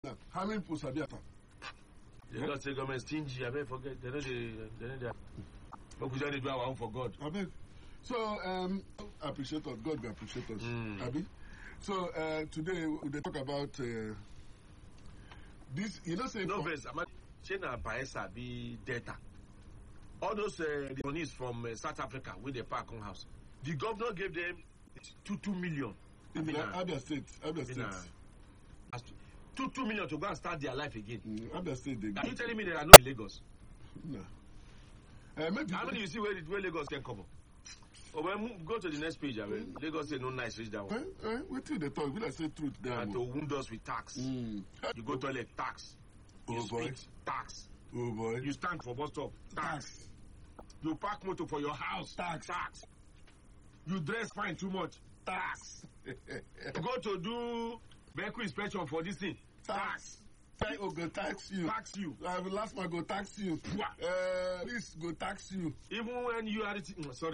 How many people sabi attack? The Lord say government stingy. I beg forget. They know they. But we just do our own for God. I beg. So appreciate us. God will appreciate us. Abi. So today we talk about this. You know, say no verse. China Baesa be data. All those the monies from South Africa with the park on house. The governor gave them 2 million. In Abia State. Abia State. 2 million to go and start their life again. Abia State. Are you telling me there are no in Lagos? No. Maybe how many you see where Lagos can come up? Oh, well, go to the next page. Lagos say no nice reach that one. Wait till they talk. Will I say truth there? And to wound us with tax. You go toilet, tax. You speak, tax. Oh boy. You stand for bus stop, tax. You park motor for your house, tax. You dress fine too much, tax. You go to do vehicle inspection for this thing, tax. Go tax you. Tax you. Last man go tax you. This go tax you. Even when you are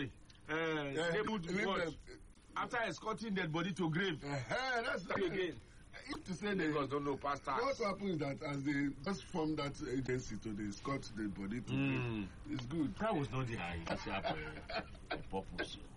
after escorting dead body to grave. That's again. If to say they don't know past tax. What happens is that as they just form that agency to the escort the body to grave, it's good. That was not the purpose.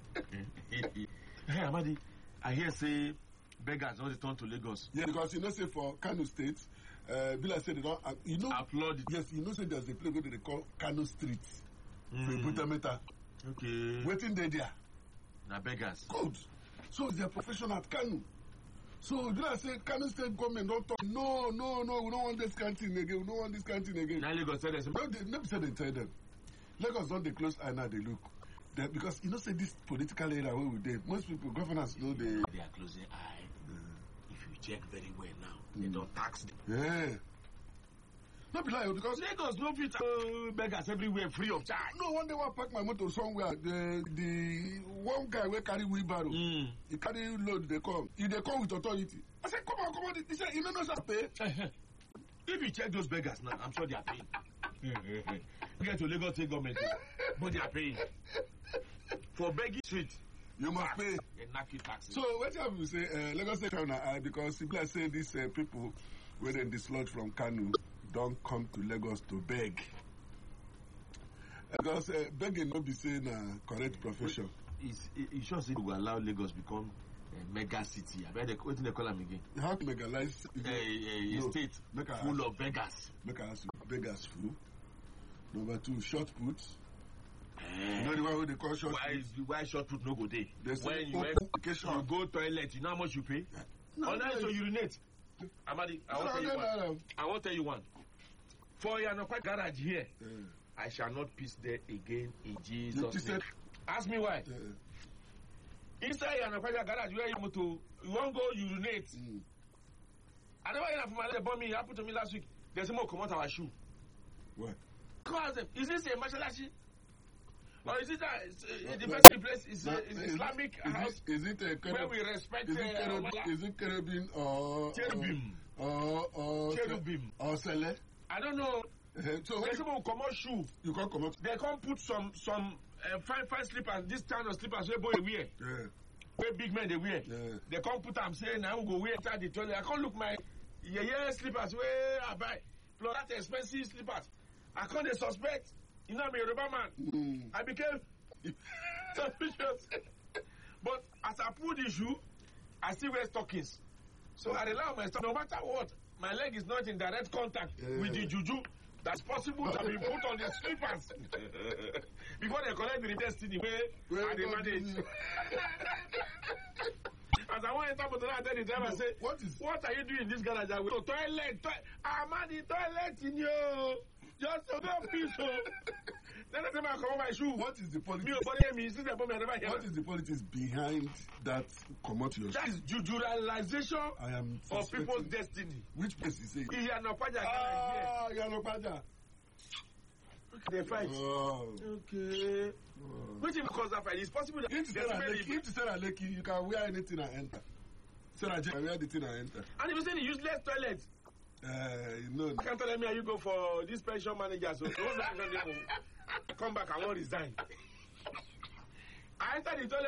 Hey Amadi, I hear say beggars don't turn to Lagos. Yeah, because you know say for Kano State, Bila said they don't applaud it. Yes, you know say there's a place where they call Kano Street. For Butameta. Okay. Waiting there. Now beggars. Good. So they're professional at Kano. So Bila said Kano State government don't talk. No, we don't want this canteen again. We don't want this canteen again. Now Lagos said no, they never said they tell them. Lagos don't they close eye now they look. Because you know say this political area where we did, most people, governors know they are closing eye. If you check very well now, they don't tax them. Yeah. Not be like because Lagos no fit beggars everywhere free of charge. No, one day I park my motor somewhere. The one guy will carry wheelbarrow. He carry load. They come with authority. I said, come on. He said, you know not pay. If you check those beggars now, I'm sure they are paying. You get to Lagos state government, but they are paying. For begging street, you must pay. They knock you taxes. So what have you say? Lagos State Kano, because simply I say these people when they dislodge from Kano don't come to Lagos to beg. Because begging not be saying correct profession. You sure say we will allow Lagos become a mega city? I bet what they call them again. How to megalize a state full of beggars. Beggars full. Number 2, short put. You know the one who they call short put? Why short put no go there? When you go toilet, you know how much you pay? No, to urinate. Amadi, I won't tell you one. For Yanokwa garage here, I shall not piss there again in Jesus' name. Ask me why. Inside Yanokwa garage where you won't go urinate. I never heard of my leg me. Happened to me last week. There's more come out our shoe. What? Cause them. Is this a mashalashi? Or is it the best place is Islamic house? Is it where we respect? Is it cherubim or cherubim or sele? I don't know. So when people come out shoe, you can't come out. They can't put some fine slippers. This kind of slippers where boy wear. Yeah. Where big men they wear. Yeah. They can't put. I'm saying I will go wear inside the toilet. I can't look my slippers where I buy. Plus that expensive slippers. I can't suspect. You know, I'm a Yoruba man. I became suspicious. But as I put the shoe, I still wear stockings. So I rely on my stockings. No matter what, my leg is not in direct contact with the juju that's possible to be put on the slippers. Before they collect the destiny where I manage. As I want to enter motor, I tell the driver, say, what are you doing in this garage? I will toilet. I'm at the toilet in you. Just a little piece. Then I come on my shoe. What is the politics? What is the politics behind that come out your shoe? That is judicialization of people's destiny. Which place is it? Yanokwaja. Yanokwaja. They fight. Okay. Which is because that fight? It's possible that if Sarah Lekki, you can wear anything and enter. Sarah J can wear anything and enter. And if you say the useless toilet. No. I can't tell me how you go for this pension manager. So those are come back, I won't resign. I entered the toilet.